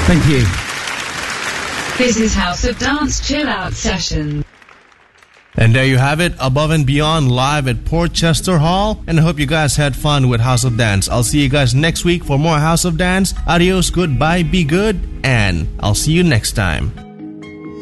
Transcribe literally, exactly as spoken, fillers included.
Thank you. This is House of Dance Chill Out Session. And there you have it, Above and Beyond live at Portchester Hall. And I hope you guys had fun with House of Dance. I'll see you guys next week for more House of Dance. Adios, goodbye, be good, and I'll see you next time.